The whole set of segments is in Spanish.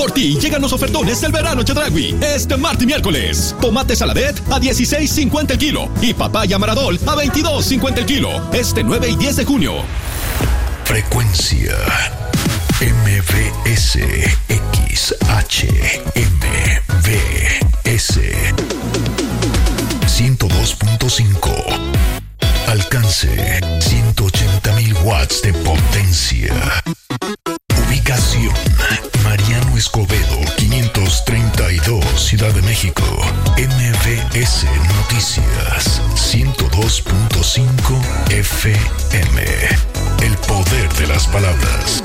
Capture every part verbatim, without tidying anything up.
Por ti llegan los ofertones del verano Chedraui. Este martes y miércoles. Tomate saladet a dieciséis cincuenta el kilo. Y papaya maradol a veintidós cincuenta el kilo. Este nueve y diez de junio. Frecuencia M V S X H M V S ciento dos punto cinco. Alcance ciento ochenta mil watts de potencia. Ubicación Mariano Escobedo quinientos treinta y dos, Ciudad de México. M V S Noticias ciento dos punto cinco F M. El poder de las palabras.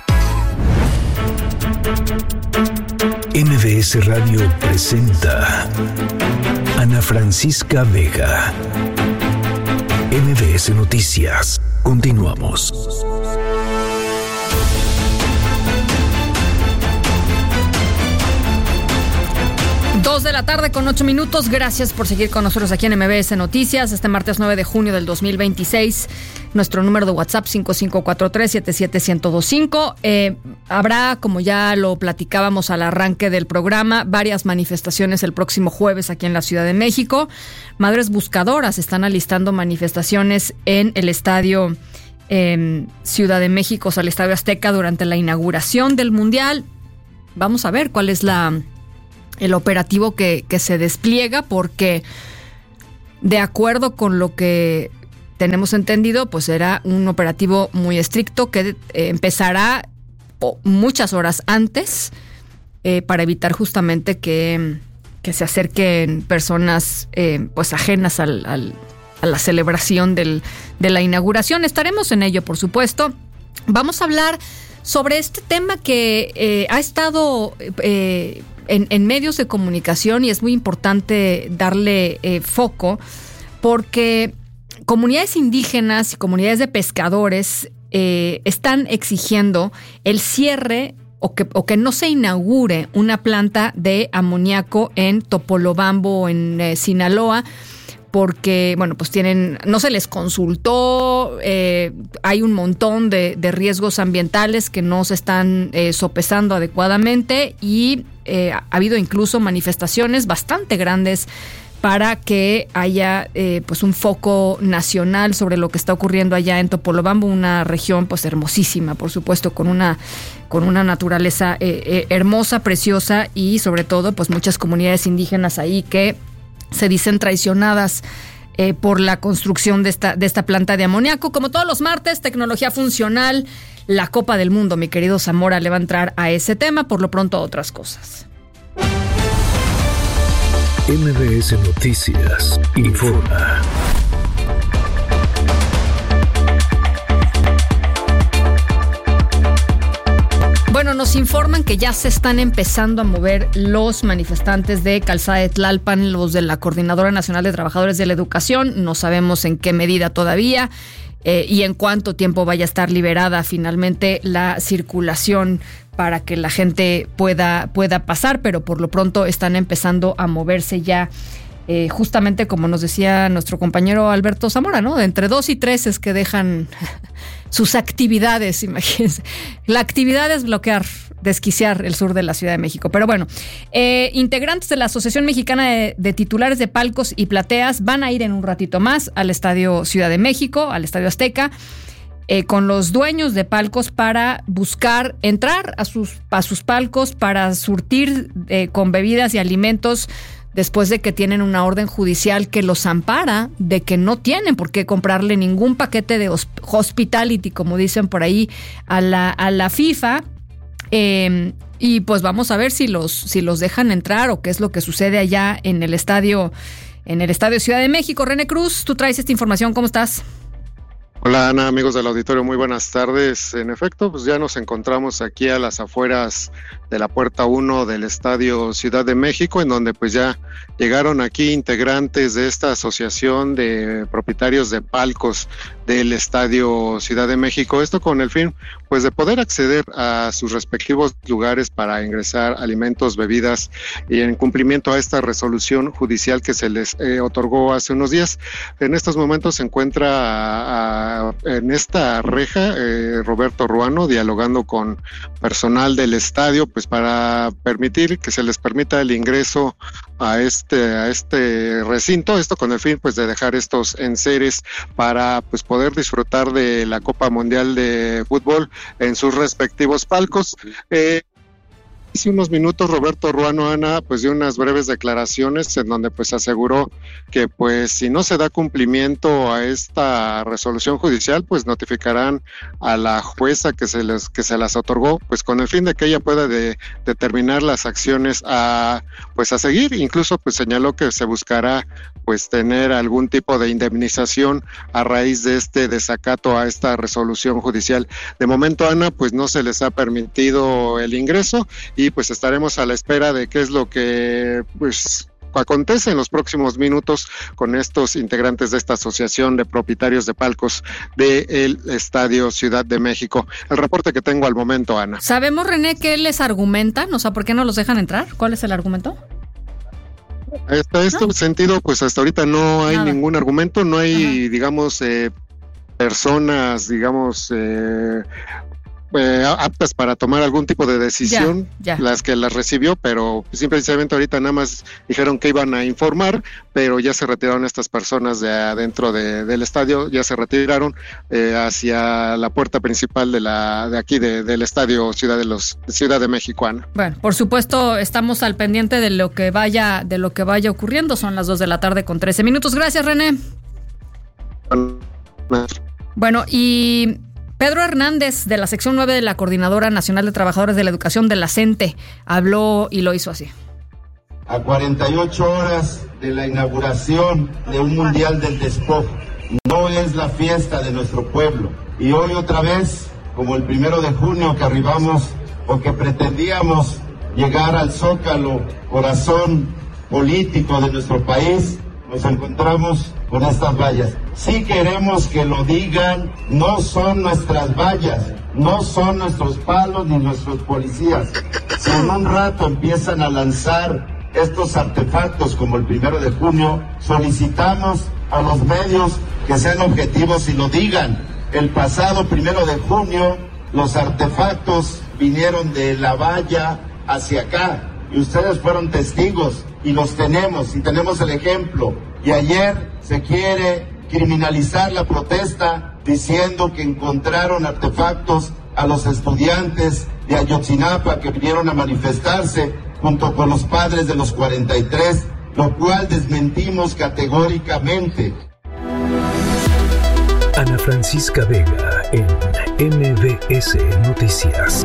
M V S Radio presenta Ana Francisca Vega. M V S Noticias. Continuamos. Dos de la tarde con ocho minutos. Gracias por seguir con nosotros aquí en M V S Noticias. Este martes nueve de junio del dos mil veintiséis. Nuestro número de WhatsApp cinco cinco cuatro tres siete siete uno cero dos cinco. Eh, habrá, como ya lo platicábamos al arranque del programa, varias manifestaciones el próximo jueves aquí en la Ciudad de México. Madres Buscadoras están alistando manifestaciones en el estadio eh, Ciudad de México, o sea, el Estadio Azteca, durante la inauguración del Mundial. Vamos a ver cuál es la el operativo que, que se despliega, porque de acuerdo con lo que tenemos entendido, pues será un operativo muy estricto que eh, empezará muchas horas antes eh, para evitar justamente que, que se acerquen personas eh, pues ajenas al, al, a la celebración del, de la inauguración. Estaremos en ello, por supuesto. Vamos a hablar sobre este tema que eh, ha estado eh, en, en medios de comunicación, y es muy importante darle eh, foco, porque comunidades indígenas y comunidades de pescadores eh, están exigiendo el cierre o que, o que no se inaugure una planta de amoníaco en Topolobampo, en eh, Sinaloa, porque, bueno, pues tienen, no se les consultó, eh, hay un montón de, de riesgos ambientales que no se están eh, sopesando adecuadamente, y eh, ha habido incluso manifestaciones bastante grandes para que haya eh, pues un foco nacional sobre lo que está ocurriendo allá en Topolobampo, una región pues hermosísima, por supuesto, con una con una naturaleza eh, eh, hermosa, preciosa, y sobre todo pues muchas comunidades indígenas ahí que se dicen traicionadas eh, por la construcción de esta, de esta planta de amoníaco. Como todos los martes, tecnología funcional, la Copa del Mundo. Mi querido Zamora le va a entrar a ese tema, por lo pronto a otras cosas. M V S Noticias informa. Bueno, nos informan que ya se están empezando a mover los manifestantes de Calzada de Tlalpan, los de la Coordinadora Nacional de Trabajadores de la Educación. No sabemos en qué medida todavía eh, y en cuánto tiempo vaya a estar liberada finalmente la circulación para que la gente pueda, pueda pasar, pero por lo pronto están empezando a moverse ya. Eh, justamente como nos decía nuestro compañero Alberto Zamora, ¿no? De entre dos y tres es que dejan sus actividades, imagínense. La actividad es bloquear, desquiciar el sur de la Ciudad de México. Pero bueno, eh, integrantes de la Asociación Mexicana de, de Titulares de Palcos y Plateas van a ir en un ratito más al Estadio Ciudad de México, al Estadio Azteca, eh, con los dueños de palcos para buscar entrar a sus, a sus palcos para surtir eh, con bebidas y alimentos, después de que tienen una orden judicial que los ampara de que no tienen por qué comprarle ningún paquete de hospitality, como dicen por ahí, a la, a la FIFA. Eh, y pues vamos a ver si los, si los dejan entrar o qué es lo que sucede allá en el estadio, en el Estadio Ciudad de México. René Cruz, tú traes esta información, ¿cómo estás? Hola Ana, amigos del auditorio, muy buenas tardes. En efecto, pues ya nos encontramos aquí a las afueras de la puerta uno del Estadio Ciudad de México, en donde pues ya llegaron aquí integrantes de esta asociación de propietarios de palcos del Estadio Ciudad de México. Esto con el fin pues de poder acceder a sus respectivos lugares para ingresar alimentos, bebidas, y en cumplimiento a esta resolución judicial que se les eh, otorgó hace unos días. En estos momentos se encuentra a, a, en esta reja eh, Roberto Ruano dialogando con personal del estadio, pues para permitir que se les permita el ingreso a este a este recinto, esto con el fin pues de dejar estos enseres para pues poder disfrutar de la Copa Mundial de Fútbol en sus respectivos palcos. Eh, Hace unos minutos Roberto Ruano, Ana, pues dio unas breves declaraciones en donde pues aseguró que pues si no se da cumplimiento a esta resolución judicial, pues notificarán a la jueza que se les que se las otorgó, pues con el fin de que ella pueda de, determinar las acciones a pues a seguir. Incluso pues señaló que se buscará pues tener algún tipo de indemnización a raíz de este desacato a esta resolución judicial. De momento, Ana, pues no se les ha permitido el ingreso y pues estaremos a la espera de qué es lo que pues acontece en los próximos minutos con estos integrantes de esta asociación de propietarios de palcos del Estadio Ciudad de México. El reporte que tengo al momento, Ana. ¿Sabemos, René, qué les argumentan? O sea, ¿por qué no los dejan entrar? ¿Cuál es el argumento? Hasta este ¿No? sentido, pues hasta ahorita no hay Nada. ningún argumento, no hay, Ajá. digamos, eh, personas, digamos, eh, Eh, aptas para tomar algún tipo de decisión, ya, ya. las que las recibió, pero simplemente ahorita nada más dijeron que iban a informar, pero ya se retiraron estas personas de adentro de, del estadio, ya se retiraron eh, hacia la puerta principal de la de aquí de, del estadio Ciudad de los Ciudad de México, Ana. Bueno, por supuesto estamos al pendiente de lo que vaya de lo que vaya ocurriendo. Son las dos de la tarde con trece minutos. Gracias, René. Bueno, y Pedro Hernández, de la sección nueve de la Coordinadora Nacional de Trabajadores de la Educación de la CENTE, habló y lo hizo así. A cuarenta y ocho horas de la inauguración de un Mundial del Despojo, no es la fiesta de nuestro pueblo. Y hoy otra vez, como el primero de junio que arribamos o que pretendíamos llegar al Zócalo, corazón político de nuestro país, nos encontramos con estas vallas. Sí queremos que lo digan, no son nuestras vallas, no son nuestros palos ni nuestros policías. Si en un rato empiezan a lanzar estos artefactos como el primero de junio, solicitamos a los medios que sean objetivos y lo digan. El pasado primero de junio, los artefactos vinieron de la valla hacia acá y ustedes fueron testigos y los tenemos y tenemos el ejemplo. Y ayer se quiere criminalizar la protesta diciendo que encontraron artefactos a los estudiantes de Ayotzinapa que vinieron a manifestarse junto con los padres de los cuarenta y tres, lo cual desmentimos categóricamente. Ana Francisca Vega en M B S Noticias.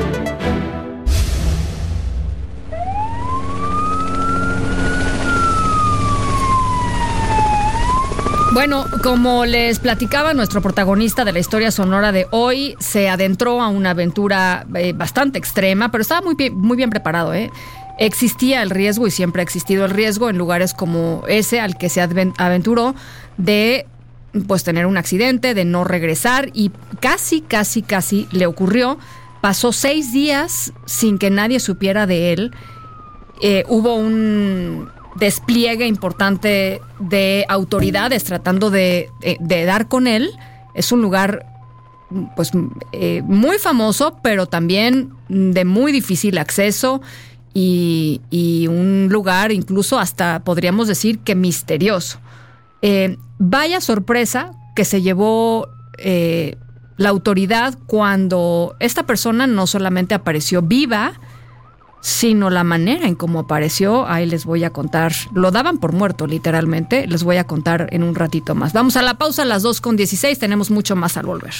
Bueno, como les platicaba, nuestro protagonista de la historia sonora de hoy se adentró a una aventura eh, bastante extrema, pero estaba muy bien, muy bien preparado, ¿eh? Existía el riesgo y siempre ha existido el riesgo en lugares como ese al que se aventuró de pues tener un accidente, de no regresar, y casi, casi, casi le ocurrió. Pasó seis días sin que nadie supiera de él. Eh, hubo un despliegue importante de autoridades tratando de, de, de dar con él. Es un lugar pues eh, muy famoso, pero también de muy difícil acceso y, y un lugar incluso hasta podríamos decir que misterioso. Eh, vaya sorpresa que se llevó eh, la autoridad cuando esta persona no solamente apareció viva, sino la manera en cómo apareció. Ahí les voy a contar. Lo daban por muerto, literalmente. Les voy a contar en un ratito más. Vamos a la pausa a las dos con dieciséis. Tenemos mucho más al volver.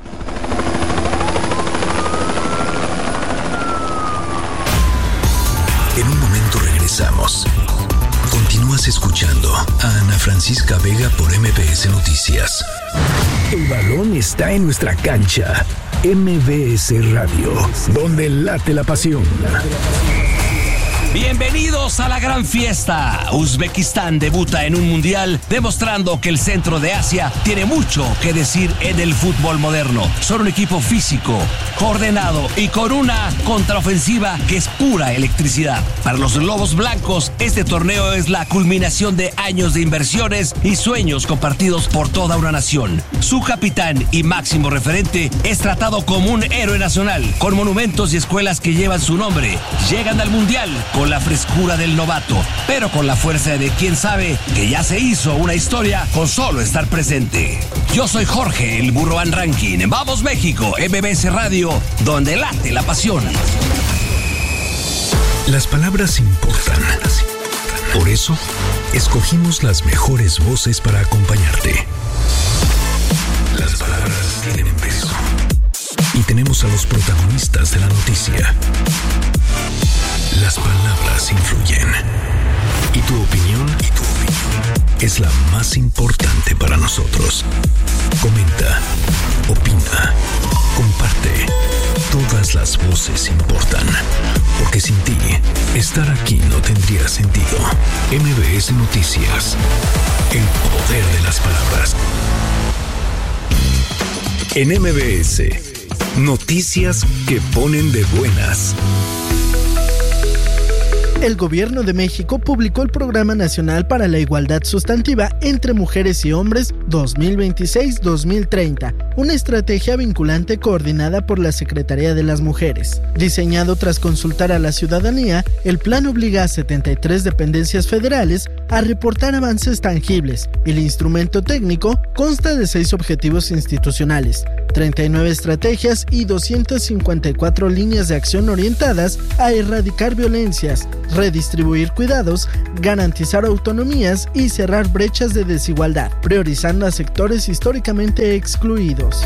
En un momento regresamos. Continúas escuchando a Ana Francisca Vega por M B S Noticias. El balón está en nuestra cancha. M B S Radio, donde late la pasión. Bienvenidos a la gran fiesta. Uzbekistán debuta en un mundial demostrando que el centro de Asia tiene mucho que decir en el fútbol moderno. Son un equipo físico, ordenado y con una contraofensiva que es pura electricidad. Para los Lobos Blancos, este torneo es la culminación de años de inversiones y sueños compartidos por toda una nación. Su capitán y máximo referente es tratado como un héroe nacional, con monumentos y escuelas que llevan su nombre. Llegan al mundial con la frescura del novato, pero con la fuerza de quien sabe que ya se hizo una historia con solo estar presente. Yo soy Jorge, el Burro Van Ranking. Vamos México, M B S Radio, donde late la pasión. Las palabras importan. Por eso, escogimos las mejores voces para acompañarte. Las palabras tienen peso. Y tenemos a los protagonistas de la noticia. Las palabras influyen. Y tu opinión, y tu opinión es la más importante para nosotros. Comenta, opina, comparte. Todas las voces importan. Porque sin ti, estar aquí no tendría sentido. M B S Noticias. El poder de las palabras. En M B S, noticias que ponen de buenas. El Gobierno de México publicó el Programa Nacional para la Igualdad Sustantiva entre Mujeres y Hombres dos mil veintiséis a dos mil treinta, una estrategia vinculante coordinada por la Secretaría de las Mujeres. Diseñado tras consultar a la ciudadanía, el plan obliga a setenta y tres dependencias federales a reportar avances tangibles. El instrumento técnico consta de seis objetivos institucionales, treinta y nueve estrategias y doscientas cincuenta y cuatro líneas de acción orientadas a erradicar violencias, redistribuir cuidados, garantizar autonomías y cerrar brechas de desigualdad, priorizando a sectores históricamente excluidos.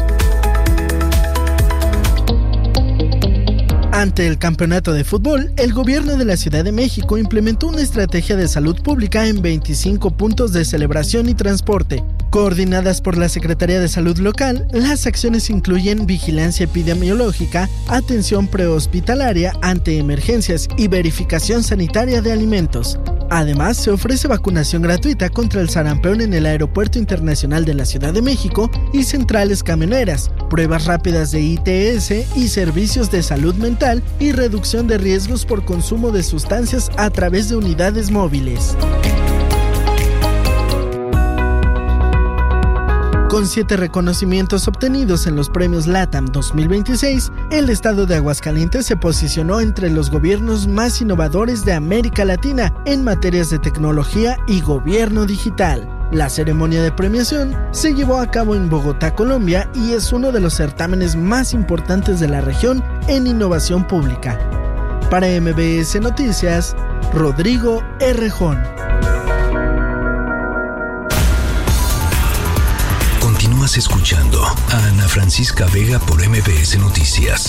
Ante el campeonato de fútbol, el gobierno de la Ciudad de México implementó una estrategia de salud pública en veinticinco puntos de celebración y transporte. Coordinadas por la Secretaría de Salud local, las acciones incluyen vigilancia epidemiológica, atención prehospitalaria ante emergencias y verificación sanitaria de alimentos. Además, se ofrece vacunación gratuita contra el sarampión en el Aeropuerto Internacional de la Ciudad de México y centrales camioneras, pruebas rápidas de I T S y servicios de salud mental y reducción de riesgos por consumo de sustancias a través de unidades móviles. Con siete reconocimientos obtenidos en los premios LATAM dos mil veintiséis, el estado de Aguascalientes se posicionó entre los gobiernos más innovadores de América Latina en materias de tecnología y gobierno digital. La ceremonia de premiación se llevó a cabo en Bogotá, Colombia, y es uno de los certámenes más importantes de la región en innovación pública. Para M B S Noticias, Rodrigo Errejón. Continúas escuchando a Ana Francisca Vega por M B S Noticias.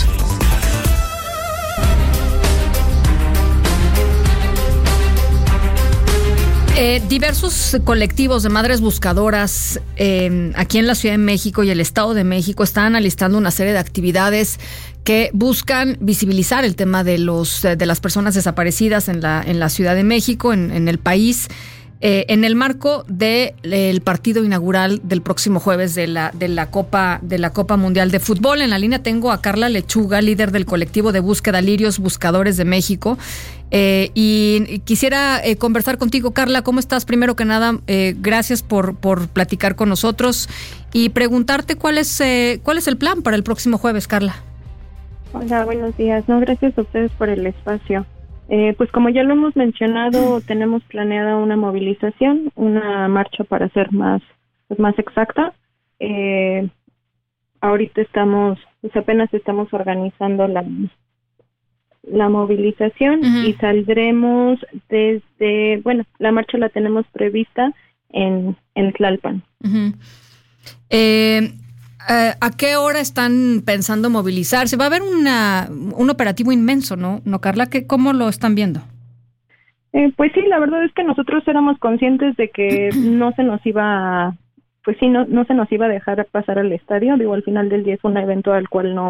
Eh, diversos colectivos de madres buscadoras eh, aquí en la Ciudad de México y el Estado de México están alistando una serie de actividades que buscan visibilizar el tema de los de las personas desaparecidas en la en la Ciudad de México, en, en el país. Eh, en el marco del de, partido inaugural del próximo jueves de la de la Copa de la Copa Mundial de Fútbol. En la línea tengo a Carla Lechuga, líder del colectivo de búsqueda Lirios Buscadores de México. Eh, y quisiera eh, conversar contigo, Carla. ¿Cómo estás? Primero que nada, eh, gracias por, por platicar con nosotros y preguntarte cuál es eh, cuál es el plan para el próximo jueves, Carla. Hola, buenos días. No, gracias a ustedes por el espacio. Eh, pues como ya lo hemos mencionado, tenemos planeada una movilización, una marcha para ser más, pues más exacta. Eh, ahorita estamos, pues apenas estamos organizando la la movilización uh-huh. y saldremos desde, bueno, la marcha la tenemos prevista en, en Tlalpan. Uh-huh. Eh... Uh, ¿A qué hora están pensando movilizarse? Va a haber una, un operativo inmenso, ¿no, ¿No Carla? ¿Qué, ¿Cómo lo están viendo? Eh, pues sí, la verdad es que nosotros éramos conscientes de que no se nos iba, a, pues sí, no, no se nos iba a dejar pasar al estadio. Digo, al final del día es un evento al cual no,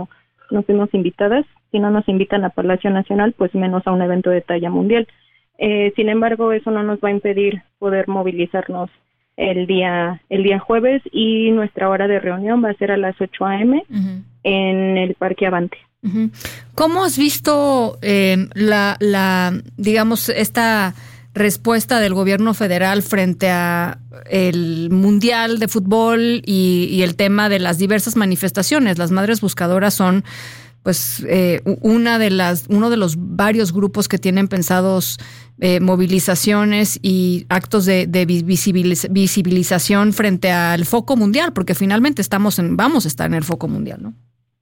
no fuimos invitadas. Si no nos invitan a Palacio Nacional, pues menos a un evento de talla mundial. Eh, sin embargo, eso no nos va a impedir poder movilizarnos el día el día jueves, y nuestra hora de reunión va a ser a las ocho a.m. Uh-huh. en el Parque Avante. Uh-huh. ¿Cómo has visto eh, la, la, digamos, esta respuesta del gobierno federal frente a el Mundial de Fútbol y, y el tema de las diversas manifestaciones? Las Madres Buscadoras son pues eh, una de las uno de los varios grupos que tienen pensados eh, movilizaciones y actos de, de visibiliz- visibilización frente al foco mundial, porque finalmente estamos en vamos a estar en el foco mundial, ¿no?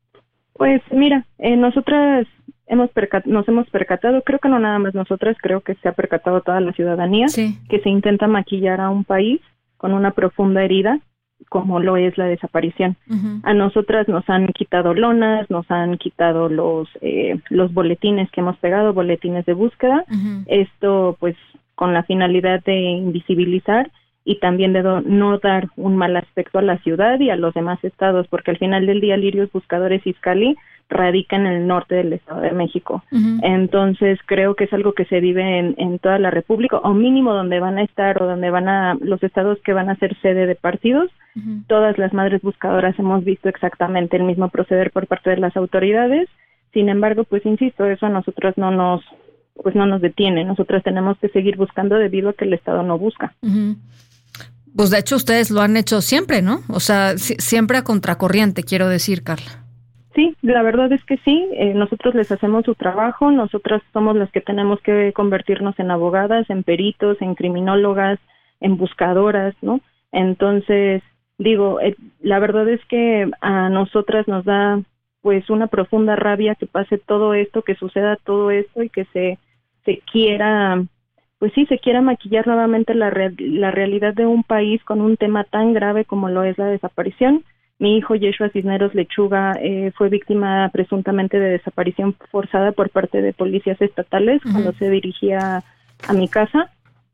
Pues mira, eh, nosotras hemos percat- nos hemos percatado, creo que no nada más nosotras, creo que se ha percatado toda la ciudadanía, sí, que se intenta maquillar a un país con una profunda herida, como lo es la desaparición. Uh-huh. A nosotras nos han quitado lonas, nos han quitado los eh, los boletines que hemos pegado, boletines de búsqueda. Uh-huh. Esto pues con la finalidad de invisibilizar y también de do- no dar un mal aspecto a la ciudad y a los demás estados, porque al final del día Lirios Buscadores Izcalli radica en el norte del Estado de México. Uh-huh. Entonces creo que es algo que se vive en, en toda la República, o mínimo donde van a estar o donde van a los estados que van a ser sede de partidos. Uh-huh. Todas las Madres Buscadoras hemos visto exactamente el mismo proceder por parte de las autoridades. Sin embargo, pues insisto, eso a nosotros no nos pues no nos detiene. Nosotros tenemos que seguir buscando debido a que el Estado no busca. Uh-huh. Pues de hecho ustedes lo han hecho siempre, ¿no? O sea, si, siempre a contracorriente, quiero decir, Carla. Sí, la verdad es que sí, eh, nosotros les hacemos su trabajo, nosotras somos las que tenemos que convertirnos en abogadas, en peritos, en criminólogas, en buscadoras, ¿no? Entonces, digo, eh, la verdad es que a nosotras nos da pues una profunda rabia que pase todo esto, que suceda todo esto y que se, se quiera... pues sí, se quiera maquillar nuevamente la, re- la realidad de un país con un tema tan grave como lo es la desaparición. Mi hijo Yeshua Cisneros Lechuga eh, fue víctima presuntamente de desaparición forzada por parte de policías estatales. Uh-huh. Cuando se dirigía a mi casa,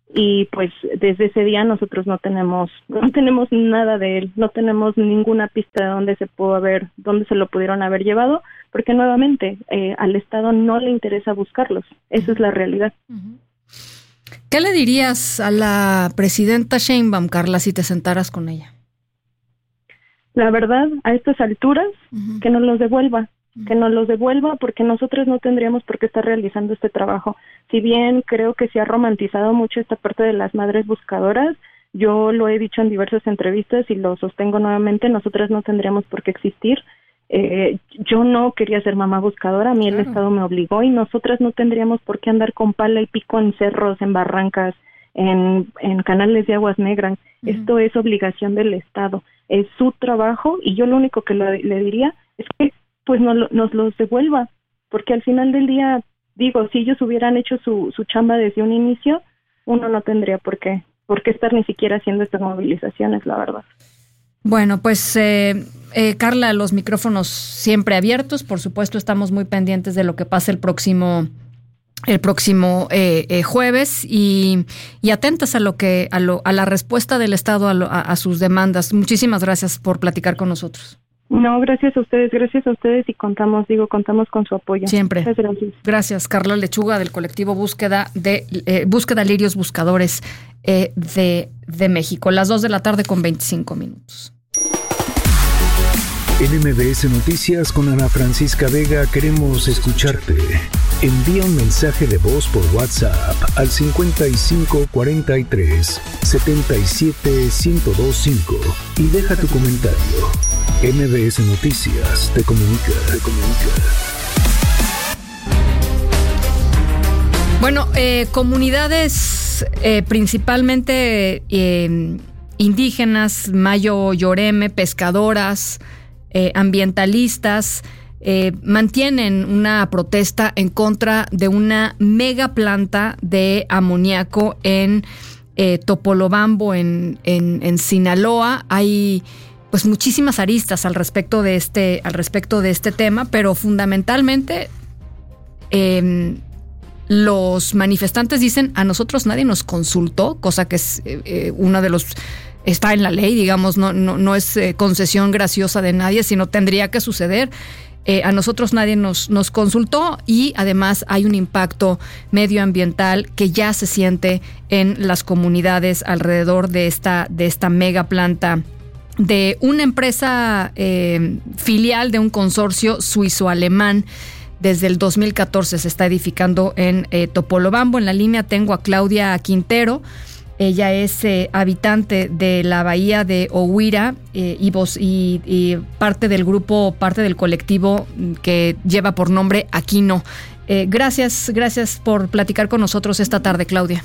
y pues desde ese día nosotros no tenemos no tenemos nada de él, no tenemos ninguna pista de dónde se pudo haber, dónde se lo pudieron haber llevado, porque nuevamente eh, al Estado no le interesa buscarlos. Esa uh-huh. es la realidad. Uh-huh. ¿Qué le dirías a la presidenta Sheinbaum, Carla, si te sentaras con ella? La verdad, a estas alturas, uh-huh. que nos los devuelva, uh-huh. que nos los devuelva, porque nosotros no tendríamos por qué estar realizando este trabajo. Si bien creo que se ha romantizado mucho esta parte de las Madres Buscadoras, yo lo he dicho en diversas entrevistas y lo sostengo nuevamente, nosotras no tendríamos por qué existir. Eh, yo no quería ser mamá buscadora, a mí claro. el Estado me obligó, y nosotras no tendríamos por qué andar con pala y pico en cerros, en barrancas, en, en canales de aguas negras. Uh-huh. Esto es obligación del Estado, es su trabajo, y yo lo único que lo, le diría es que pues no, nos los devuelva, porque al final del día, digo, si ellos hubieran hecho su, su chamba desde un inicio, uno no tendría por qué, por qué estar ni siquiera haciendo estas movilizaciones, la verdad. Bueno, pues eh, eh, Carla, los micrófonos siempre abiertos. Por supuesto, estamos muy pendientes de lo que pase el próximo, el próximo eh, eh, jueves y, y atentas a lo que a, lo, a la respuesta del Estado a, lo, a, a sus demandas. Muchísimas gracias por platicar con nosotros. No, gracias a ustedes, gracias a ustedes y contamos, digo, contamos con su apoyo. Siempre. Muchas gracias. Gracias, Carla Lechuga, del colectivo Búsqueda de eh, Búsqueda Lirios Buscadores eh, de, de México. Las dos de la tarde con veinticinco minutos. En M B S Noticias con Ana Francisca Vega queremos escucharte. Envía un mensaje de voz por WhatsApp al cincuenta y cinco cuarenta y tres setenta y siete ciento veinticinco y deja tu comentario. M B S Noticias te comunica, te comunica. Bueno, eh, comunidades eh, principalmente eh, indígenas, Mayo Yoreme, pescadoras, eh, ambientalistas, eh, mantienen una protesta en contra de una mega planta de amoníaco en eh, Topolobampo, en, en, en Sinaloa. Hay pues muchísimas aristas al respecto de este, al respecto de este tema, pero fundamentalmente eh, los manifestantes dicen, a nosotros nadie nos consultó, cosa que es eh, uno de los, está en la ley, digamos, no, no, no es eh, concesión graciosa de nadie, sino tendría que suceder. Eh, a nosotros nadie nos, nos consultó y además hay un impacto medioambiental que ya se siente en las comunidades alrededor de esta, de esta mega planta de una empresa eh, filial de un consorcio suizo-alemán. Desde el dos mil catorce se está edificando en eh, Topolobampo. En la línea tengo a Claudia Quintero. Ella es eh, habitante de la bahía de Ohuira eh, y, vos, y, y parte del grupo, parte del colectivo que lleva por nombre Aquino. Eh, gracias, gracias por platicar con nosotros esta tarde, Claudia.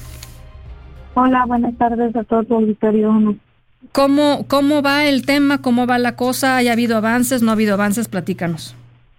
Hola, buenas tardes a todo tu auditorio. ¿Cómo, ¿Cómo va el tema? ¿Cómo va la cosa? ¿Ha habido avances? ¿No ha habido avances? Platícanos.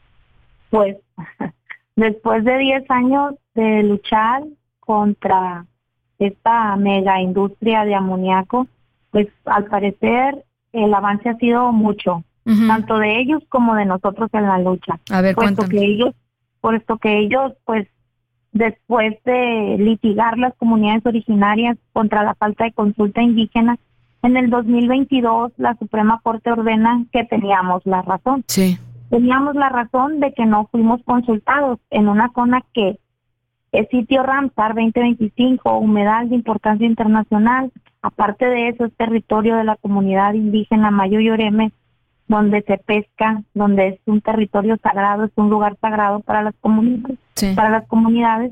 Pues, después de diez años de luchar contra esta mega industria de amoníaco, pues al parecer el avance ha sido mucho, uh-huh. tanto de ellos como de nosotros en la lucha. A ver, puesto cuéntame. que ellos, puesto que ellos, pues, después de litigar las comunidades originarias contra la falta de consulta indígena, en el dos mil veintidós la Suprema Corte ordena que teníamos la razón. Sí. Teníamos la razón de que no fuimos consultados en una zona que es sitio Ramsar veinte veinticinco, humedal de importancia internacional. Aparte de eso, es territorio de la comunidad indígena Mayo Yoreme, donde se pesca, donde es un territorio sagrado, es un lugar sagrado para las comunidades. Sí. Para las comunidades.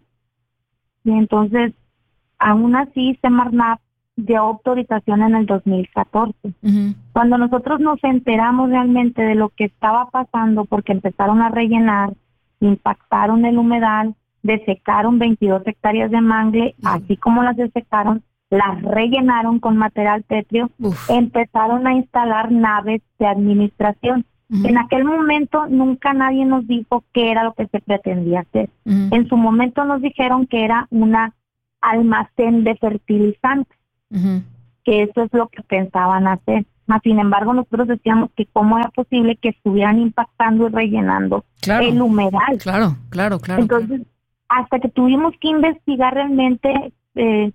Y entonces, aún así, Semarnat dio autorización en el dos mil catorce. Uh-huh. Cuando nosotros nos enteramos realmente de lo que estaba pasando, porque empezaron a rellenar, impactaron el humedal, desecaron veintidós hectáreas de mangle, uh-huh. así como las desecaron, las rellenaron con material pétreo, Uf. empezaron a instalar naves de administración. Uh-huh. En aquel momento nunca nadie nos dijo qué era lo que se pretendía hacer. Uh-huh. En su momento nos dijeron que era una almacén de fertilizantes, uh-huh. que eso es lo que pensaban hacer. Mas, sin embargo, nosotros decíamos que cómo era posible que estuvieran impactando y rellenando claro. el humedal. Claro, claro, claro. Entonces, claro. hasta que tuvimos que investigar realmente, eh,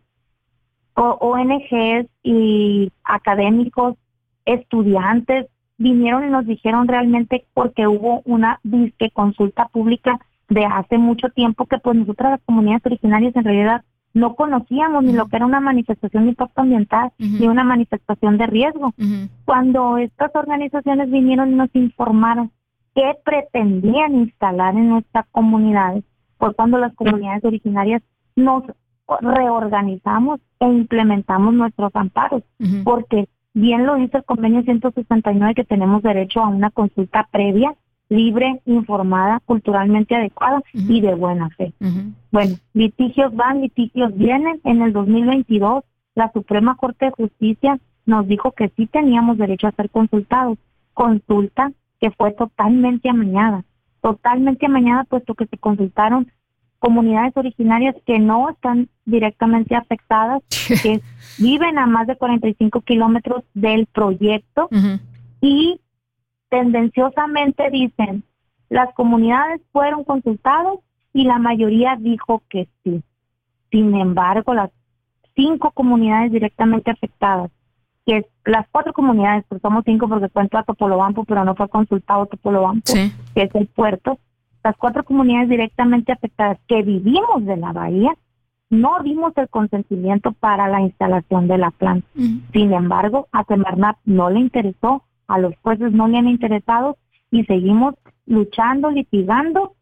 O N Ges y académicos, estudiantes, vinieron y nos dijeron realmente, porque hubo una disque consulta pública de hace mucho tiempo, que pues nosotras las comunidades originarias en realidad no conocíamos ni lo que era una manifestación de impacto ambiental, uh-huh. ni una manifestación de riesgo. Uh-huh. Cuando estas organizaciones vinieron y nos informaron qué pretendían instalar en nuestras comunidades, fue cuando las comunidades originarias nos reorganizamos e implementamos nuestros amparos, uh-huh. porque bien lo dice el convenio ciento sesenta y nueve, que tenemos derecho a una consulta previa, libre, informada, culturalmente adecuada uh-huh. y de buena fe. Uh-huh. Bueno, litigios van, litigios vienen. En el dos mil veintidós, la Suprema Corte de Justicia nos dijo que sí teníamos derecho a ser consultados. Consulta que fue totalmente amañada, totalmente amañada, puesto que se consultaron comunidades originarias que no están directamente afectadas, que viven a más de cuarenta y cinco kilómetros del proyecto, uh-huh. y tendenciosamente dicen, las comunidades fueron consultadas y la mayoría dijo que sí. Sin embargo, las cinco comunidades directamente afectadas, que es, las cuatro comunidades, pues somos cinco porque cuento a Topolobampo, pero no fue consultado Topolobampo, sí. que es el puerto, las cuatro comunidades directamente afectadas que vivimos de la bahía, no dimos el consentimiento para la instalación de la planta. Uh-huh. Sin embargo, a Semarnat no le interesó, a los jueces no le han interesado, y seguimos luchando, litigando,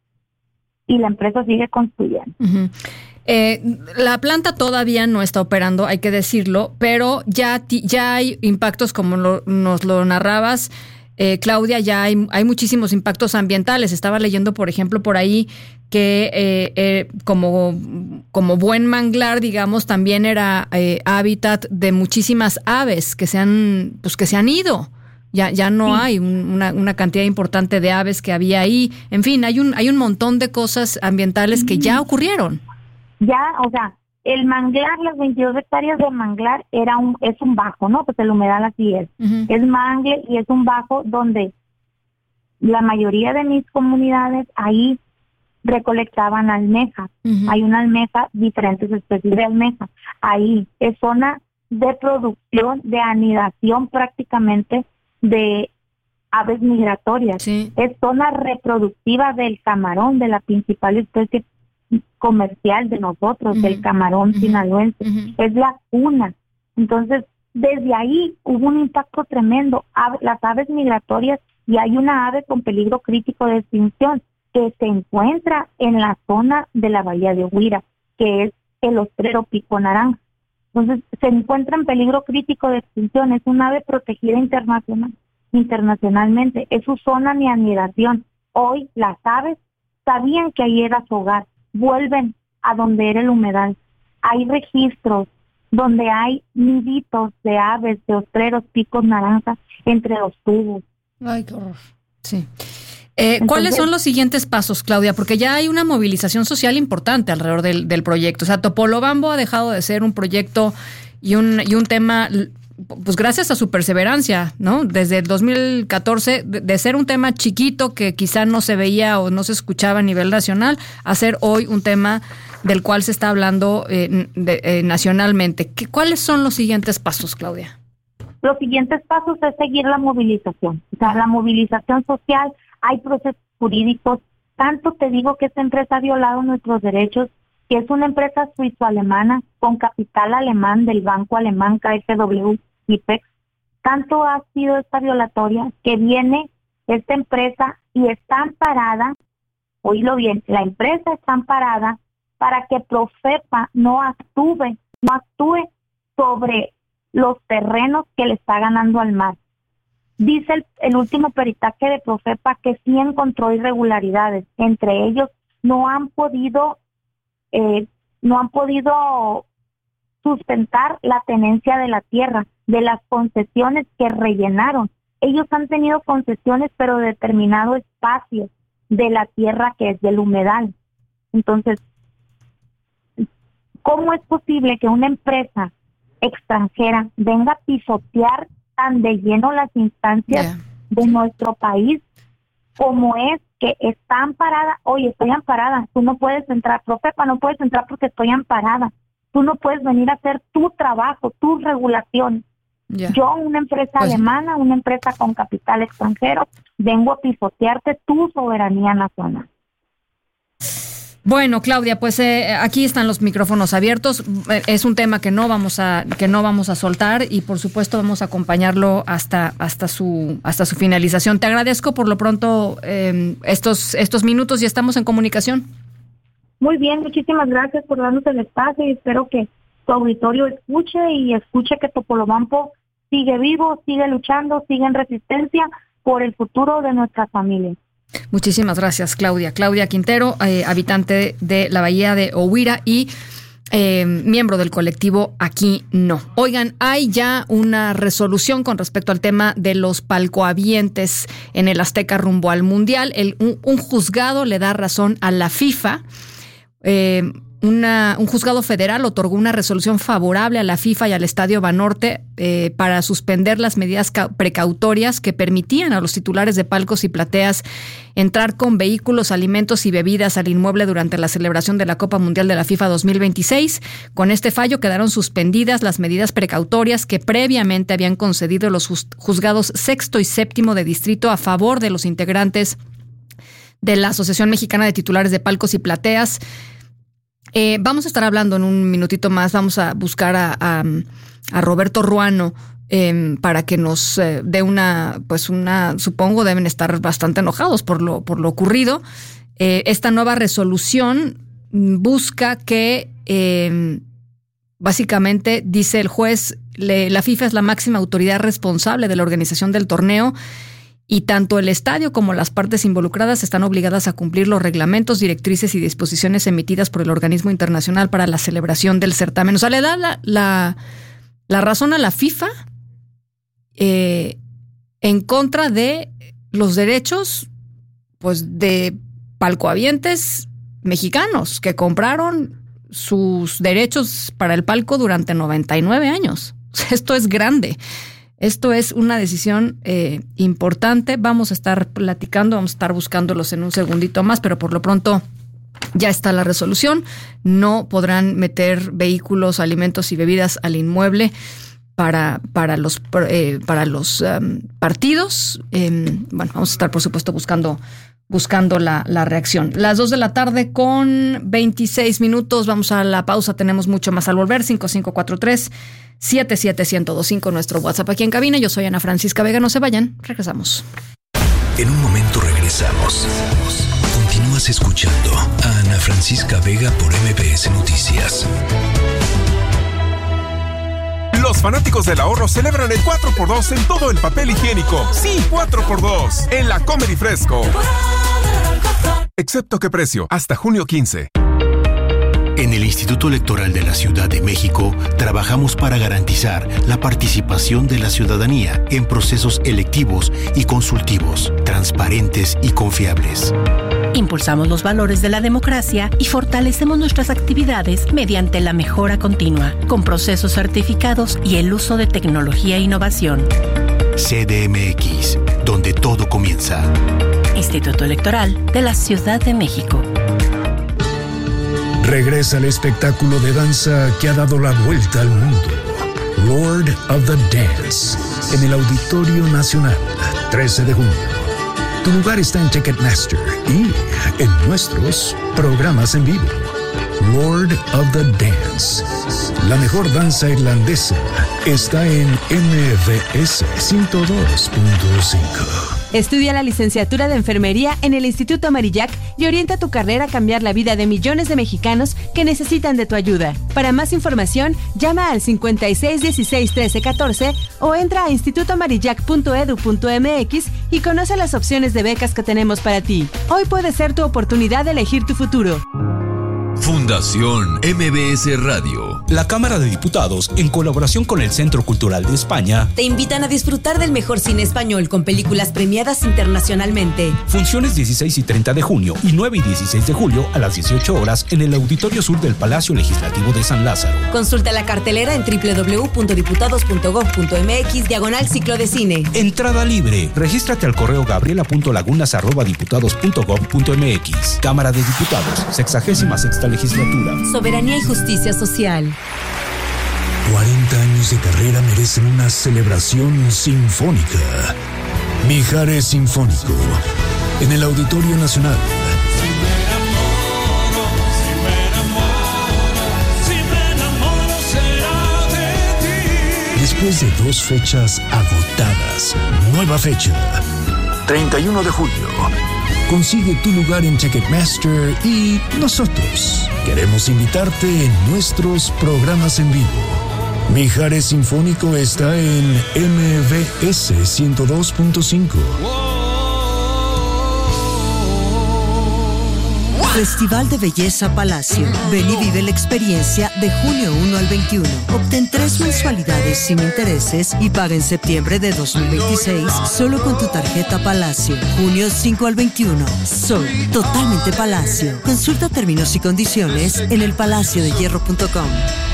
y la empresa sigue construyendo. Uh-huh. Eh, la planta todavía no está operando, hay que decirlo, pero ya, ya hay impactos, como lo, nos lo narrabas, Eh, Claudia, ya hay, hay muchísimos impactos ambientales. Estaba leyendo, por ejemplo, por ahí que eh, eh, como, como buen manglar, digamos, también era eh, hábitat de muchísimas aves que se han, pues que se han ido. Ya, ya no sí. hay un, una, una cantidad importante de aves que había ahí. En fin, hay un, hay un montón de cosas ambientales que ya ocurrieron. Ya, o sea, el manglar, las veintidós hectáreas de manglar era un es un bajo, ¿no? Pues el humedal así es. Uh-huh. Es mangle y es un bajo donde la mayoría de mis comunidades ahí recolectaban almejas. Uh-huh. Hay una almeja, diferentes especies de almeja. Ahí es zona de producción, de anidación prácticamente de aves migratorias. Sí. Es zona reproductiva del camarón, de la principal especie comercial de nosotros, uh-huh. del camarón uh-huh. sinaloense. Uh-huh. Es la cuna. Entonces, desde ahí hubo un impacto tremendo. Ave, las aves migratorias, y hay una ave con peligro crítico de extinción que se encuentra en la zona de la bahía de Huira, que es el ostrero pico naranja. Entonces, se encuentra en peligro crítico de extinción. Es una ave protegida internacional, internacionalmente. Es su zona de anidación. Hoy las aves sabían que ahí era su hogar. Vuelven a donde era el humedal. Hay registros donde hay niditos de aves, de ostreros, picos naranjas entre los tubos. Ay, qué horror. Sí. Eh, Entonces, ¿cuáles son los siguientes pasos, Claudia? Porque ya hay una movilización social importante alrededor del, del proyecto. O sea, Topolobampo ha dejado de ser un proyecto y un, y un tema, pues gracias a su perseverancia, ¿no? Desde el dos mil catorce, de, de ser un tema chiquito que quizá no se veía o no se escuchaba a nivel nacional, a ser hoy un tema del cual se está hablando eh, de, eh, nacionalmente. ¿Qué, ¿Cuáles son los siguientes pasos, Claudia? Los siguientes pasos es seguir la movilización. O sea, la movilización social, hay procesos jurídicos. Tanto te digo que esta empresa ha violado nuestros derechos, que es una empresa suizo-alemana con capital alemán del banco alemán K F W I P E X. Tanto ha sido esta violatoria que viene esta empresa y está amparada, oílo bien, la empresa está amparada para que Profepa no actúe, no actúe sobre los terrenos que le está ganando al mar. Dice el, el último peritaje de Profepa que sí encontró irregularidades. Entre ellos, no han podido, eh, no han podido sustentar la tenencia de la tierra, de las concesiones que rellenaron. Ellos han tenido concesiones, pero de determinado espacio de la tierra que es del humedal. Entonces, ¿cómo es posible que una empresa extranjera venga a pisotear tan de lleno las instancias yeah. de nuestro país, como es que está amparada? Oye, estoy amparada, tú no puedes entrar, Profepa, no puedes entrar porque estoy amparada, tú no puedes venir a hacer tu trabajo, tu regulación. Yeah. Yo, una empresa pues, alemana, una empresa con capital extranjero, vengo a pisotearte tu soberanía nacional. Bueno, Claudia, pues eh, aquí están los micrófonos abiertos. Es un tema que no vamos a que no vamos a soltar y por supuesto vamos a acompañarlo hasta hasta su hasta su finalización. Te agradezco por lo pronto eh, estos estos minutos y estamos en comunicación. Muy bien, muchísimas gracias por darnos el espacio y espero que tu auditorio escuche y escuche que Topolobampo sigue vivo, sigue luchando, sigue en resistencia por el futuro de nuestras familias. Muchísimas gracias, Claudia. Claudia Quintero, eh, habitante de la bahía de Huira y eh, miembro del colectivo Aquí No. Oigan, hay ya una resolución con respecto al tema de los palcohabientes en el Azteca rumbo al Mundial. El, un, un juzgado le da razón a la FIFA. Eh, Una, un juzgado federal otorgó una resolución favorable a la FIFA y al Estadio Banorte eh, para suspender las medidas ca- precautorias que permitían a los titulares de palcos y plateas entrar con vehículos, alimentos y bebidas al inmueble durante la celebración de la Copa Mundial de la FIFA dos mil veintiséis. Con este fallo quedaron suspendidas las medidas precautorias que previamente habían concedido los juzgados sexto y séptimo de distrito a favor de los integrantes de la Asociación Mexicana de Titulares de Palcos y Plateas. Eh, vamos a estar hablando en un minutito más, vamos a buscar a, a, a Roberto Ruano eh, para que nos eh, dé una, pues una, supongo deben estar bastante enojados por lo, por lo ocurrido. Eh, esta nueva resolución busca que, eh, básicamente, dice el juez, le, la FIFA es la máxima autoridad responsable de la organización del torneo y tanto el estadio como las partes involucradas están obligadas a cumplir los reglamentos, directrices y disposiciones emitidas por el organismo internacional para la celebración del certamen. O sea, le da la, la, la razón a la FIFA eh, en contra de los derechos pues de palcohabientes mexicanos que compraron sus derechos para el palco durante noventa y nueve años. Esto es grande. Esto es una decisión eh, importante. Vamos a estar platicando, vamos a estar buscándolos en un segundito más, pero por lo pronto ya está la resolución. No podrán meter vehículos, alimentos y bebidas al inmueble para, para los, eh, para los um, partidos. Eh, bueno, vamos a estar, por supuesto, buscando, buscando la, la reacción. Las dos de la tarde con veintiséis minutos. Vamos a la pausa. Tenemos mucho más al volver. cinco cinco cuatro tres, siete siete uno cero dos cinco, nuestro WhatsApp aquí en cabina. Yo soy Ana Francisca Vega. No se vayan. Regresamos. En un momento regresamos. Continúas escuchando a Ana Francisca Vega por M B S Noticias. Los fanáticos del ahorro celebran el cuatro por dos en todo el papel higiénico. Sí, cuatro por dos en la Comer y Fresco. Excepto qué precio, hasta junio quince. En el Instituto Electoral de la Ciudad de México trabajamos para garantizar la participación de la ciudadanía en procesos electivos y consultivos, transparentes y confiables. Impulsamos los valores de la democracia y fortalecemos nuestras actividades mediante la mejora continua, con procesos certificados y el uso de tecnología e innovación. C D M X, donde todo comienza. Instituto Electoral de la Ciudad de México. Regresa el espectáculo de danza que ha dado la vuelta al mundo. Lord of the Dance, en el Auditorio Nacional, trece de junio. Tu lugar está en Ticketmaster y en nuestros programas en vivo. Lord of the Dance, la mejor danza irlandesa, está en M V S ciento dos punto cinco. Estudia la licenciatura de Enfermería en el Instituto Marillac y orienta tu carrera a cambiar la vida de millones de mexicanos que necesitan de tu ayuda. Para más información, llama al cincuenta y seis dieciséis trece catorce o entra a instituto marillac punto edu punto m x y conoce las opciones de becas que tenemos para ti. Hoy puede ser tu oportunidad de elegir tu futuro. Fundación M B S Radio. La Cámara de Diputados, en colaboración con el Centro Cultural de España, te invitan a disfrutar del mejor cine español con películas premiadas internacionalmente. Funciones dieciséis y treinta de junio y nueve y dieciséis de julio a las dieciocho horas en el Auditorio Sur del Palacio Legislativo de San Lázaro. Consulta la cartelera en doble u doble u doble u punto diputados punto gob punto m x diagonal ciclo de cine. Entrada libre. Regístrate al correo gabriela punto lagunas arroba diputados punto gob punto m x. Cámara de Diputados, sexagésima sexta legislatura. Soberanía y justicia social. cuarenta años de carrera merecen una celebración sinfónica. Mijares Sinfónico, en el Auditorio Nacional. Después de dos fechas agotadas, nueva fecha, treinta y uno de julio. Consigue tu lugar en Ticketmaster y nosotros queremos invitarte en nuestros programas en vivo. Mijares Sinfónico está en M V S ciento dos punto cinco. Festival de Belleza Palacio. Ven y vive la experiencia de junio uno al veintiuno. Obtén tres mensualidades sin intereses y paga en septiembre de dos mil veintiséis solo con tu tarjeta Palacio. Junio cinco al veintiuno. Soy totalmente Palacio. Consulta términos y condiciones en el palacio de hierro punto com.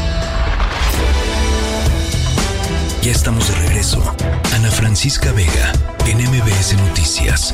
Ya estamos de regreso. Ana Francisca Vega en M B S Noticias.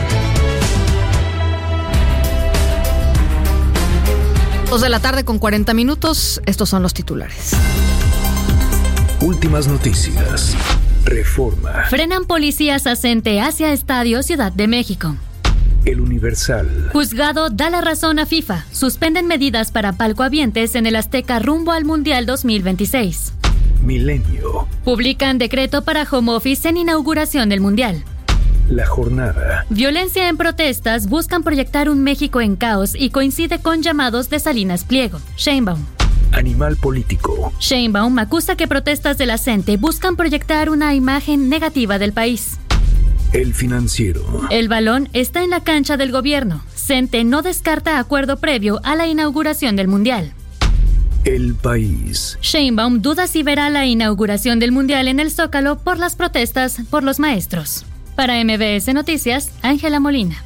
Dos de la tarde con cuarenta minutos. Estos son los titulares. Últimas noticias. Reforma. Frenan policías a Cente hacia Estadio Ciudad de México. El Universal. Juzgado da la razón a FIFA. Suspenden medidas para palcohabientes en el Azteca rumbo al Mundial dos mil veintiséis. Milenio. Publican decreto para home office en inauguración del Mundial. La Jornada. Violencia en protestas, buscan proyectar un México en caos y coincide con llamados de Salinas Pliego. Sheinbaum. Animal político. Sheinbaum acusa que protestas de la Cente buscan proyectar una imagen negativa del país. El Financiero. El balón está en la cancha del gobierno. Cente no descarta acuerdo previo a la inauguración del Mundial. El País. Sheinbaum duda si verá la inauguración del Mundial en el Zócalo por las protestas por los maestros. Para M B S Noticias, Ángela Molina.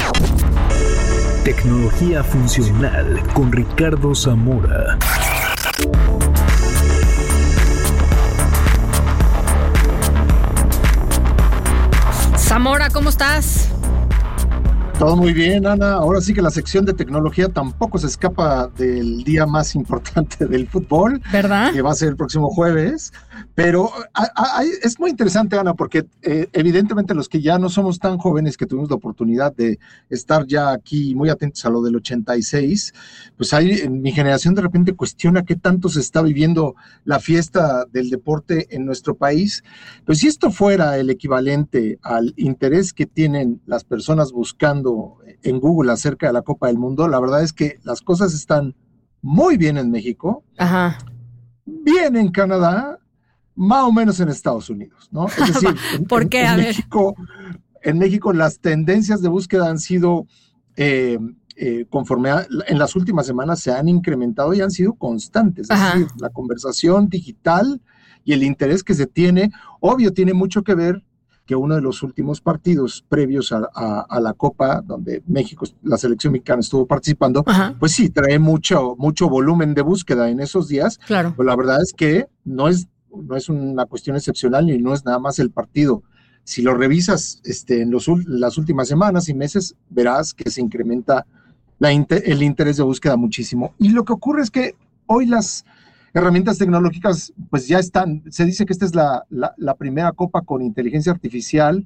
Tecnología funcional con Ricardo Zamora. Zamora, ¿cómo estás? Todo muy bien, Ana. Ahora sí que la sección de tecnología tampoco se escapa del día más importante del fútbol, ¿verdad? Que va a ser el próximo jueves. Pero a, a, es muy interesante, Ana, porque eh, evidentemente los que ya no somos tan jóvenes, que tuvimos la oportunidad de estar ya aquí muy atentos a lo del ochenta y seis, pues hay, en mi generación de repente cuestiona qué tanto se está viviendo la fiesta del deporte en nuestro país. Pues si esto fuera el equivalente al interés que tienen las personas buscando en Google acerca de la Copa del Mundo, la verdad es que las cosas están muy bien en México, Ajá. bien en Canadá, más o menos en Estados Unidos, ¿no? Es decir, en, ¿por qué? En, a en ver. México, en México las tendencias de búsqueda han sido, eh, eh, conforme a, en las últimas semanas se han incrementado y han sido constantes. Es decir, la conversación digital y el interés que se tiene, obvio, tiene mucho que ver que uno de los últimos partidos previos a, a, a la Copa, donde México, la selección mexicana estuvo participando, Ajá. pues sí, trae mucho, mucho volumen de búsqueda en esos días. Claro. Pues la verdad es que no es, no es una cuestión excepcional ni no es nada más el partido. Si lo revisas este, en los, las últimas semanas y meses, verás que se incrementa la inter, el interés de búsqueda muchísimo. Y lo que ocurre es que hoy las herramientas tecnológicas pues ya están, se dice que esta es la, la, la primera Copa con inteligencia artificial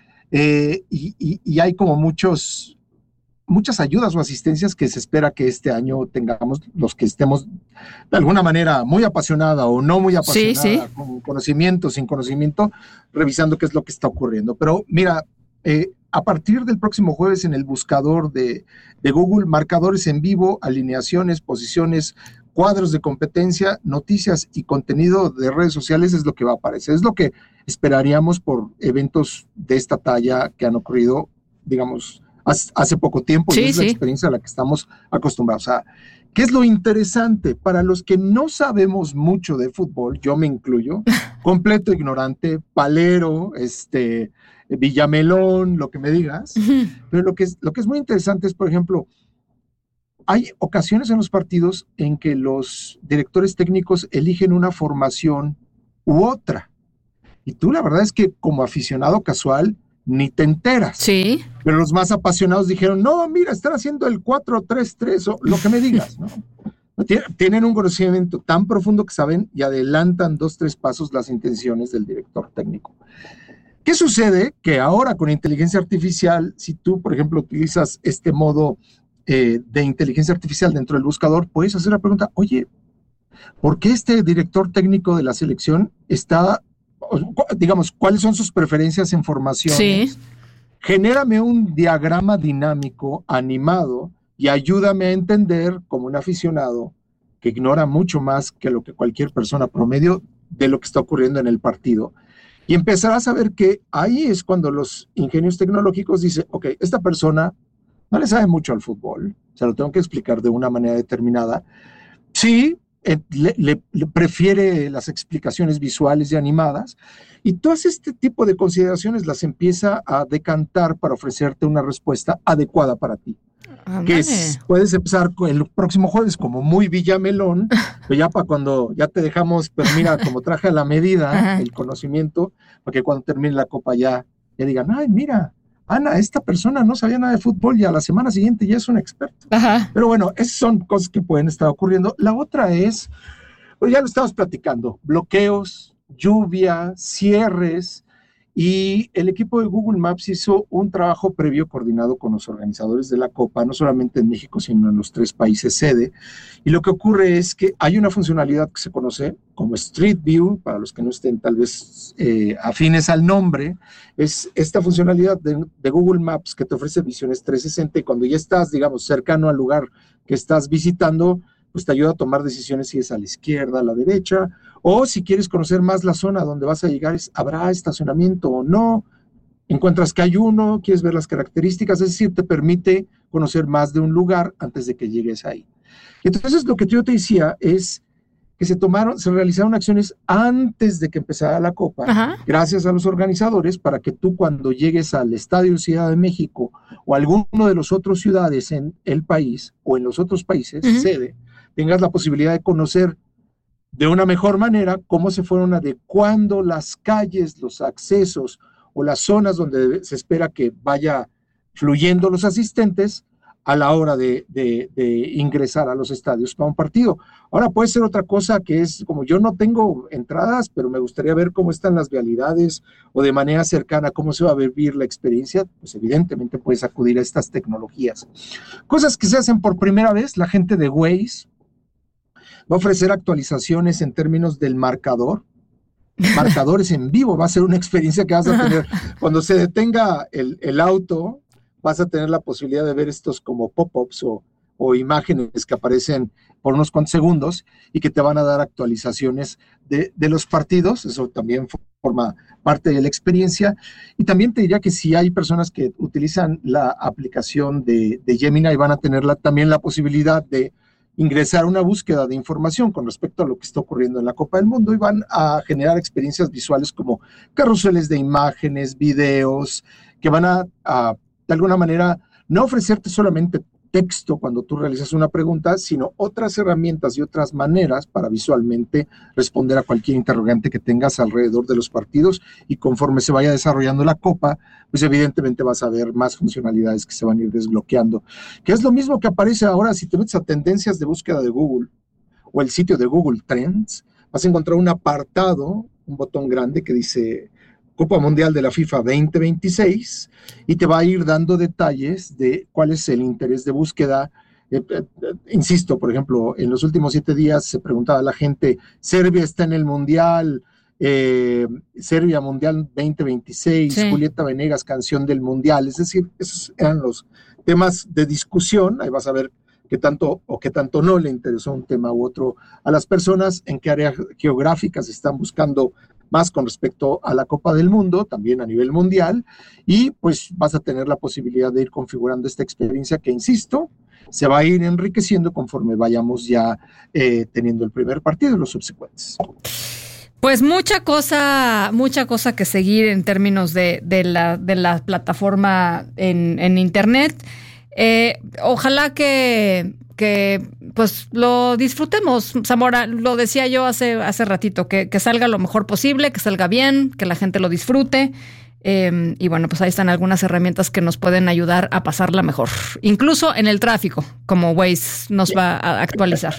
eh, y, y, y hay como muchos, muchas ayudas o asistencias que se espera que este año tengamos los que estemos de alguna manera muy apasionada o no muy apasionada, sí, sí. con conocimiento, sin conocimiento, revisando qué es lo que está ocurriendo. Pero mira, eh, a partir del próximo jueves en el buscador de, de Google, marcadores en vivo, alineaciones, posiciones, cuadros de competencia, noticias y contenido de redes sociales es lo que va a aparecer. Es lo que esperaríamos por eventos de esta talla que han ocurrido, digamos, hace, hace poco tiempo, sí, y es sí. la experiencia a la que estamos acostumbrados. O sea, ¿qué es lo interesante? Para los que no sabemos mucho de fútbol, yo me incluyo, completo ignorante, palero, este, Villamelón, lo que me digas, uh-huh. pero lo que, es, lo que es muy interesante es, por ejemplo, hay ocasiones en los partidos en que los directores técnicos eligen una formación u otra. Y tú la verdad es que como aficionado casual ni te enteras. Sí. Pero los más apasionados dijeron, no, mira, están haciendo el cuatro tres tres o lo que me digas, ¿no? Tienen un conocimiento tan profundo que saben y adelantan dos, tres pasos las intenciones del director técnico. ¿Qué sucede? Que ahora con inteligencia artificial, si tú, por ejemplo, utilizas este modo Eh, de inteligencia artificial dentro del buscador, puedes hacer la pregunta, oye, ¿por qué este director técnico de la selección está, digamos, cuáles son sus preferencias en formaciones? Sí. Genérame un diagrama dinámico, animado, y ayúdame a entender, como un aficionado que ignora mucho más que lo que cualquier persona promedio de lo que está ocurriendo en el partido. Y empezarás a ver que ahí es cuando los ingenios tecnológicos dicen, ok, esta persona no le sabe mucho al fútbol, se lo tengo que explicar de una manera determinada. Sí, eh, le, le, le prefiere las explicaciones visuales y animadas, y todo este tipo de consideraciones las empieza a decantar para ofrecerte una respuesta adecuada para ti. Andale. Que es, puedes empezar el próximo jueves como muy Villamelón, pero ya para cuando ya te dejamos, pero mira, como traje a la medida, Ajá. el conocimiento, para que cuando termine la Copa ya, ya digan, ay, mira, Ana, esta persona no sabía nada de fútbol y a la semana siguiente ya es un experto. Ajá. Pero bueno, esas son cosas que pueden estar ocurriendo. La otra es, pues ya lo estamos platicando, bloqueos, lluvia, cierres, y el equipo de Google Maps hizo un trabajo previo coordinado con los organizadores de la Copa, no solamente en México, sino en los tres países sede. Y lo que ocurre es que hay una funcionalidad que se conoce como Street View, para los que no estén tal vez eh, afines al nombre, es esta funcionalidad de, de Google Maps que te ofrece visiones trescientos sesenta y cuando ya estás, digamos, cercano al lugar que estás visitando, pues te ayuda a tomar decisiones si es a la izquierda, a la derecha, o si quieres conocer más la zona donde vas a llegar, es, ¿habrá estacionamiento o no? Encuentras que hay uno, quieres ver las características, es decir, te permite conocer más de un lugar antes de que llegues ahí. Entonces, lo que yo te decía es que se tomaron, se realizaron acciones antes de que empezara la Copa, Ajá. gracias a los organizadores, para que tú cuando llegues al Estadio Ciudad de México o a alguno de las otras ciudades en el país o en los otros países, uh-huh. sede, tengas la posibilidad de conocer de una mejor manera cómo se fueron adecuando las calles, los accesos o las zonas donde se espera que vaya fluyendo los asistentes a la hora de, de, de ingresar a los estadios para un partido. Ahora puede ser otra cosa que es, como yo no tengo entradas, pero me gustaría ver cómo están las vialidades o de manera cercana cómo se va a vivir la experiencia, pues evidentemente puedes acudir a estas tecnologías. Cosas que se hacen por primera vez, la gente de Waze va a ofrecer actualizaciones en términos del marcador, marcadores en vivo, va a ser una experiencia que vas a tener cuando se detenga el, el auto. Vas a tener la posibilidad de ver estos como pop-ups o, o imágenes que aparecen por unos cuantos segundos y que te van a dar actualizaciones de, de los partidos. Eso también forma parte de la experiencia. Y también te diría que si hay personas que utilizan la aplicación de, de Gemini, van a tener la, también la posibilidad de ingresar una búsqueda de información con respecto a lo que está ocurriendo en la Copa del Mundo y van a generar experiencias visuales como carruseles de imágenes, videos, que van a, a de alguna manera, no ofrecerte solamente texto cuando tú realizas una pregunta, sino otras herramientas y otras maneras para visualmente responder a cualquier interrogante que tengas alrededor de los partidos, y conforme se vaya desarrollando la Copa, pues evidentemente vas a ver más funcionalidades que se van a ir desbloqueando, que es lo mismo que aparece ahora si te metes a tendencias de búsqueda de Google o el sitio de Google Trends, vas a encontrar un apartado, un botón grande que dice Copa Mundial de la FIFA veinte veintiséis, y te va a ir dando detalles de cuál es el interés de búsqueda. Eh, eh, insisto, por ejemplo, en los últimos siete días se preguntaba a la gente, Serbia está en el Mundial, eh, Serbia Mundial veinte veintiséis, sí. Julieta Venegas, canción del Mundial, es decir, esos eran los temas de discusión. Ahí vas a ver qué tanto o qué tanto no le interesó un tema u otro a las personas, en qué áreas geográficas están buscando más con respecto a la Copa del Mundo, también a nivel mundial, y pues vas a tener la posibilidad de ir configurando esta experiencia que, insisto, se va a ir enriqueciendo conforme vayamos ya eh, teniendo el primer partido y los subsecuentes. Pues mucha cosa, mucha cosa que seguir en términos de, de, la, de la plataforma en, en Internet. Eh, ojalá que, que pues lo disfrutemos, Zamora. Lo decía yo hace, hace ratito, que, que salga lo mejor posible, que salga bien, que la gente lo disfrute. Eh, y bueno, pues ahí están algunas herramientas que nos pueden ayudar a pasarla mejor, incluso en el tráfico, como Waze nos va a actualizar.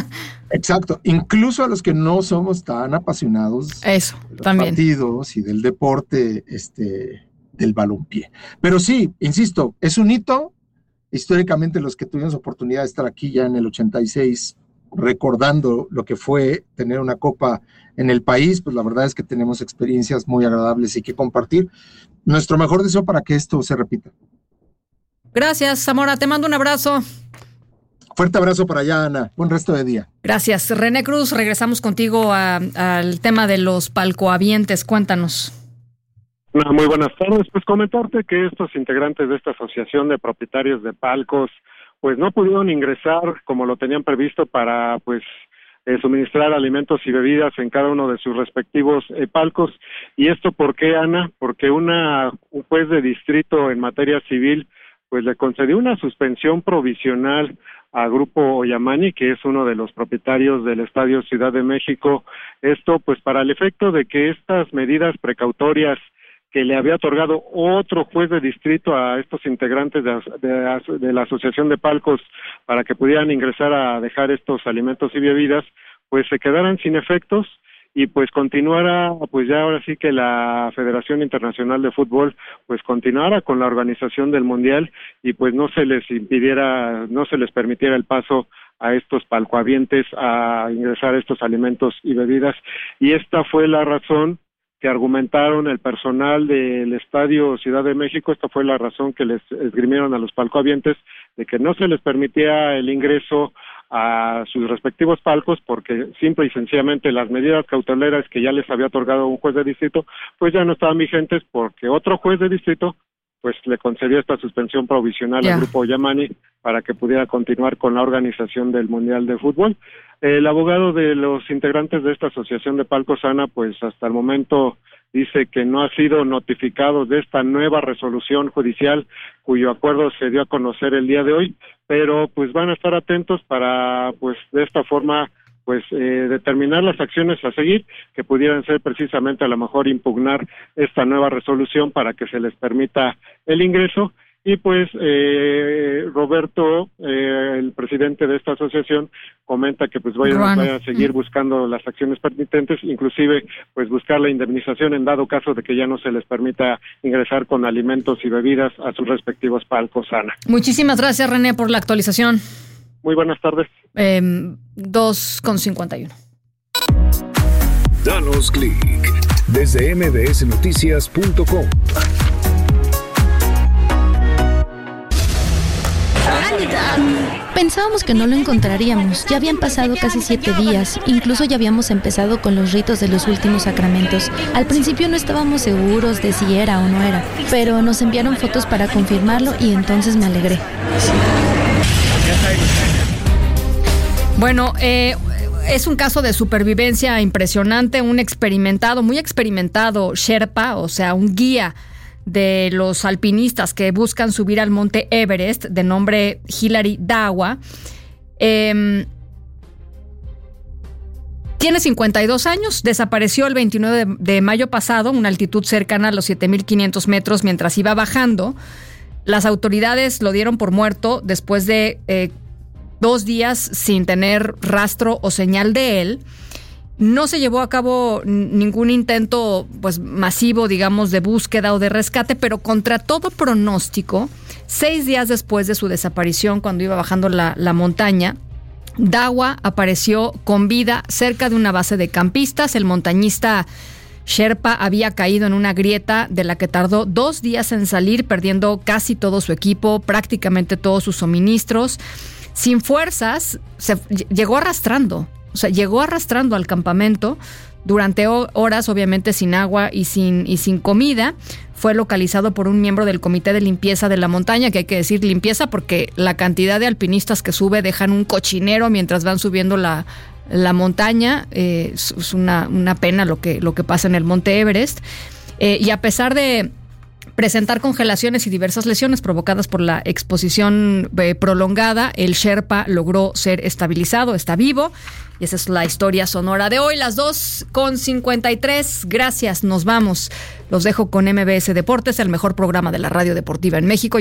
Exacto, incluso a los que no somos tan apasionados Eso, de los también. partidos y del deporte, este, del balompié. Pero sí, insisto, es un hito. Históricamente, los que tuvimos oportunidad de estar aquí ya en el ochenta y seis, recordando lo que fue tener una copa en el país, pues la verdad es que tenemos experiencias muy agradables y que compartir. Nuestro mejor deseo para que esto se repita. Gracias, Zamora, te mando un abrazo. Fuerte abrazo para allá, Ana. Buen resto de día. Gracias. René Cruz, regresamos contigo a, al tema de los palcohabientes. Cuéntanos. Muy buenas tardes. Pues comentarte que estos integrantes de esta asociación de propietarios de palcos, pues no pudieron ingresar como lo tenían previsto para, pues, eh, suministrar alimentos y bebidas en cada uno de sus respectivos eh, palcos. ¿Y esto por qué, Ana? Porque una un juez de distrito en materia civil, pues le concedió una suspensión provisional a Grupo Oyamani, que es uno de los propietarios del Estadio Ciudad de México. Esto, pues, para el efecto de que estas medidas precautorias que le había otorgado otro juez de distrito a estos integrantes de, de, de la Asociación de Palcos para que pudieran ingresar a dejar estos alimentos y bebidas, pues se quedaran sin efectos y pues continuara, pues ya ahora sí que la Federación Internacional de Fútbol pues continuara con la organización del Mundial y pues no se les impidiera, no se les permitiera el paso a estos palcohabientes a ingresar estos alimentos y bebidas. Y esta fue la razón que argumentaron el personal del Estadio Ciudad de México. Esta fue la razón que les esgrimieron a los palcohabientes de que no se les permitía el ingreso a sus respectivos palcos porque simple y sencillamente las medidas cautelares que ya les había otorgado un juez de distrito pues ya no estaban vigentes porque otro juez de distrito pues le concedió esta suspensión provisional yeah. al Grupo Oyamani para que pudiera continuar con la organización del Mundial de Fútbol. El abogado de los integrantes de esta asociación de palcos, Ana, pues hasta el momento dice que no ha sido notificado de esta nueva resolución judicial cuyo acuerdo se dio a conocer el día de hoy, pero pues van a estar atentos para pues de esta forma pues eh, determinar las acciones a seguir, que pudieran ser precisamente a lo mejor impugnar esta nueva resolución para que se les permita el ingreso Y pues eh, Roberto, eh, el presidente de esta asociación, comenta que pues vayan, vayan a seguir buscando las acciones pertinentes, inclusive pues buscar la indemnización en dado caso de que ya no se les permita ingresar con alimentos y bebidas a sus respectivos palcos, Ana. Muchísimas gracias, René, por la actualización. Muy buenas tardes. Eh, dos con cincuenta y uno. Danos clic desde eme be ese noticias punto com. Pensábamos que no lo encontraríamos. Ya habían pasado casi siete días. Incluso ya habíamos empezado con los ritos de los últimos sacramentos. Al principio no estábamos seguros de si era o no era, pero nos enviaron fotos para confirmarlo y entonces me alegré. Bueno, eh... es un caso de supervivencia impresionante. Un experimentado, muy experimentado Sherpa, o sea, un guía de los alpinistas que buscan subir al monte Everest, de nombre Hilary Dawa. Eh, tiene cincuenta y dos años, desapareció el veintinueve de, de mayo pasado, una altitud cercana a los siete mil quinientos metros mientras iba bajando. Las autoridades lo dieron por muerto después de eh, dos días sin tener rastro o señal de él. No se llevó a cabo ningún intento pues masivo, digamos, de búsqueda o de rescate, pero contra todo pronóstico, seis días después de su desaparición, cuando iba bajando la, la montaña, Dawa apareció con vida cerca de una base de campistas. El montañista Sherpa había caído en una grieta de la que tardó dos días en salir, perdiendo casi todo su equipo, prácticamente todos sus suministros. Sin fuerzas, se llegó arrastrando, o sea, llegó arrastrando al campamento durante horas, obviamente sin agua y sin, y sin comida. Fue localizado por un miembro del comité de limpieza de la montaña, que hay que decir limpieza porque la cantidad de alpinistas que sube dejan un cochinero mientras van subiendo la, la montaña. Eh, es una, una pena lo que, lo que pasa en el monte Everest. Eh, y a pesar de presentar congelaciones y diversas lesiones provocadas por la exposición eh, prolongada, el Sherpa logró ser estabilizado, está vivo. Y esa es la historia sonora de hoy, las dos con cincuenta y tres. Gracias, nos vamos. Los dejo con eme be ese Deportes, el mejor programa de la radio deportiva en México.